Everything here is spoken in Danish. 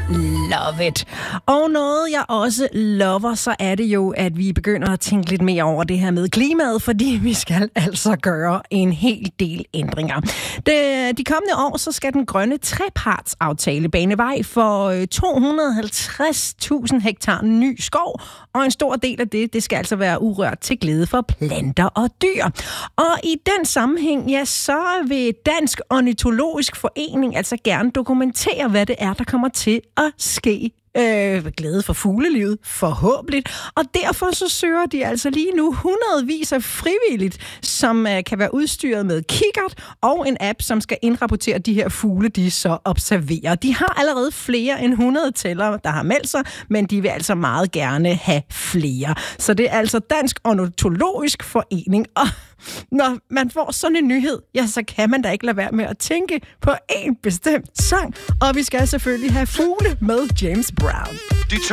Love it. Og noget, jeg også lover, så er det jo, at vi begynder at tænke lidt mere over det her med klimaet, fordi vi skal altså gøre en hel del ændringer. De kommende år, så skal den grønne trepartsaftale bane vej for 250.000 hektar ny skov, og en stor del af det skal altså være urørt til glæde for planter og dyr. Og i den sammenhæng, ja, så vil Dansk Ornitologisk Forening altså gerne dokumentere, hvad det er, der kommer til at ske. Glæde for fuglelivet, forhåbentlig. Og derfor så søger de altså lige nu hundredvis af frivilligt, som kan være udstyret med kikkert og en app, som skal indrapportere de her fugle, de så observerer. De har allerede flere end 100 tællere, der har meldt sig, men de vil altså meget gerne have flere. Så det er altså Dansk Ornitologisk Forening. Og når man får sådan en nyhed, ja, så kan man da ikke lade være med at tænke på en bestemt sang. Og vi skal selvfølgelig have fugle med James Brown.